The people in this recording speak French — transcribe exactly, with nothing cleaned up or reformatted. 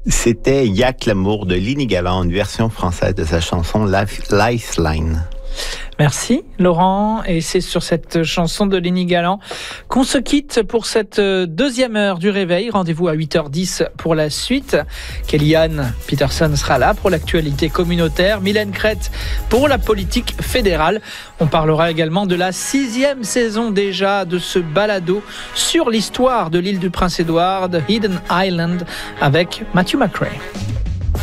C'était Yak L'Amour de Lini Galant, une version française de sa chanson Lifeline. Merci Laurent, et c'est sur cette chanson de Lini Galant qu'on se quitte pour cette deuxième heure du réveil. Rendez-vous à huit heures dix pour la suite. Kellyanne Peterson sera là pour l'actualité communautaire, Mylène Crête pour la politique fédérale. On parlera également de la sixième saison déjà de ce balado sur l'histoire de l'île du Prince-Édouard, The Hidden Island, avec Matthew McRae.